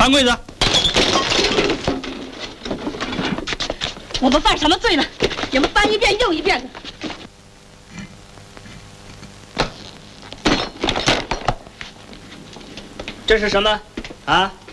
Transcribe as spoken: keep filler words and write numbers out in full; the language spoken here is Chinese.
翻柜子。 我们犯什么罪了？你们翻一遍又一遍的。 这是什么？啊？